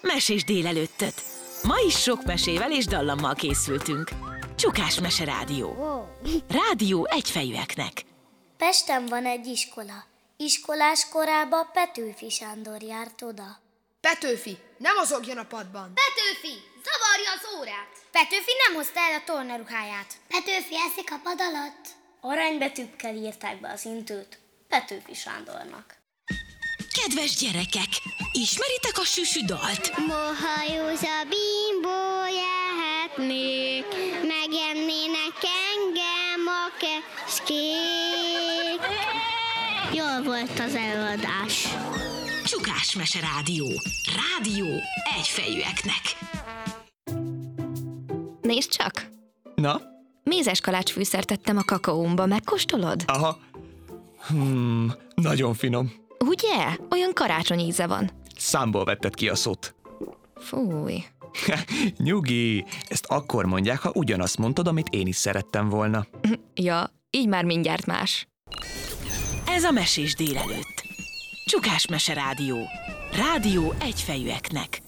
Mesés délelőttöt! Ma is sok mesével és dallammal készültünk. Csukás Mese Rádió. Rádió egyfejűeknek. Pesten van egy iskola. Iskolás korába Petőfi Sándor járt oda. Petőfi, ne mozogjon a padban! Petőfi, zavarja az órát! Petőfi nem hozta el a tornaruháját. Petőfi eszik a pad alatt. Arranybetűkkel írták be az intőt Petőfi Sándornak. Kedves gyerekek, ismeritek a süsü dalt? Mohajóz a bimbó jöhetnék, megennének engem a keskék. Jól volt az előadás. Csukás Mese Rádió. Rádió egyfejűeknek. Nézd csak! Na? Mézes kalácsfűszert tettem a kakaómba, megkóstolod? Aha. Nagyon finom. Ugye? Olyan karácsonyi íze van. Számból vetted ki a szót. Fúj. Nyugi, ezt akkor mondják, ha ugyanazt mondtad, amit én is szerettem volna. Ja, így már mindjárt más. Ez a Mesés délelőtt. Csukás Mese Rádió. Rádió egyfejűeknek.